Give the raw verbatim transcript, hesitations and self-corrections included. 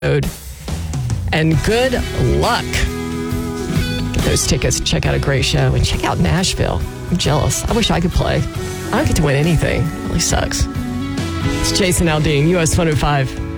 And good luck. Get those tickets. Check out a great show. And check out Nashville. I'm jealous. I wish I could play. I don't get to win anything. It really sucks. It's Jason Aldean, U S one oh five.